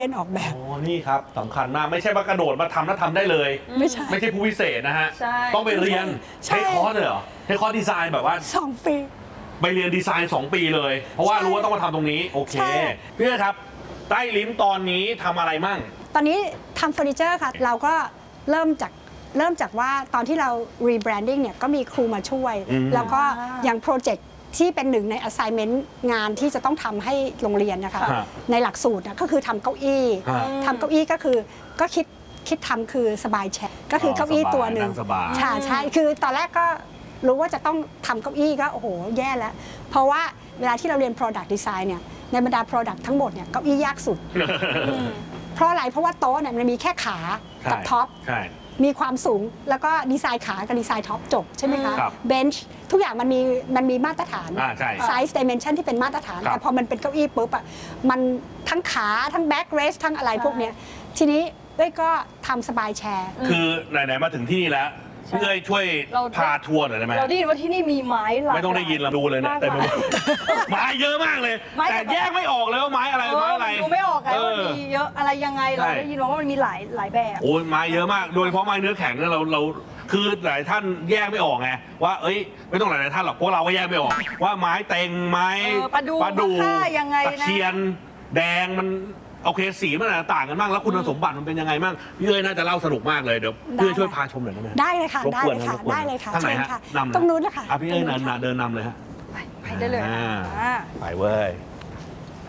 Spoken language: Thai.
เป็นออกแบบโอ้นี่ครับสำคัญมากไม่ใช่ว่ากระโดดมาทำแล้วทำได้เลยไม่ใช่ผู้พิเศษนะฮะต้องไปเรียนเทคคอร์สเลยเหรอเทคคอร์สดีไซน์แบบว่า 2 ปีไปเรียนดีไซน์2 ปีเลยเพราะว่ารู้ว่าต้องมาทำตรงนี้โอเคพี่ครับใต้ลิ้มตอนนี้ทำอะไรมั่งตอนนี้ทำเฟอร์นิเจอร์ค่ะเราก็เริ่มจากว่าตอนที่เรา rebranding เนี่ยก็มีครูมาช่วยแล้วก็อย่างโปรเจกต์ที่เป็นหนึ่งใน assignment งานที่จะต้องทำให้โรงเรียนนะคะในหลักสูตรก็คือทำเก้าอี้ก็คือก็คิดทำคือสบายแชร์ก็คือเก้าอี้ตัวหนึ่งใช่คือตอนแรกก็รู้ว่าจะต้องทำเก้าอี้ก็โอ้โหแย่แล้วเพราะว่าเวลาที่เราเรียน product design เนี่ยในบรรดา product ทั้งหมดเนี่ยเก้าอี้ยากสุดเพราะอะไรเพราะว่าโต๊ะเนี่ยมันมีแค่ขากับท็อปมีความสูงแล้วก็ดีไซน์ขากับดีไซน์ท็อปจบใช่ไหมคะเบนช์ทุกอย่างมันมีมาตรฐานไซส์ดิเมนชันที่เป็นมาตรฐานแต่พอมันเป็นเก้าอี้ปุ๊บอ่ะมันทั้งขาทั้งแบ็กเรสทั้งอะไรพวกเนี้ยทีนี้เอ้ยก็ทำสบายแชร์คือไหนๆมาถึงที่นี่แล้วพี่เอ้ยช่วยพาทัวร์หน่อยได้ไหมเราได้ยินว่าที่นี่มีไม้หลากไม่ต้องได้ยินเราดูเลยเนี่ยแต่ไม้เยอะมากเลยแต่แยกไม่ออกเลยว่าไม้อะไรไม้อะไรดูไม่ออกไงว่ามีเยอะอะไรยังไงเราได้ยินว่ามันมีหลายแบบโอ้ยไม้เยอะมากโดยเฉพาะไม้เนื้อแข็งเนี่ยเราคือหลายท่านแยกไม่ออกไงว่าเอ้ยไม่ต้องหลายท่านหรอกพวกเราก็แยกไม่ออกว่าไม้เต็งไม้ประดูยังไงตะเคียนแดงมันโอเคสีมันต่างกันมากแล้วคุณสมบัติมันเป็นยังไงบ้างพี่เอ้ยน่าจะเล่าสนุกมากเลยเดี๋ยวพี่เอ้ยช่วยพาชมหน่อยได้ไหมได้เลยค่ะได้เลยค่ะทางไหนฮะตรงนู้นนะคะพี่เอ้ยเดินนำเลยฮะไปได้เลยไปเว้ย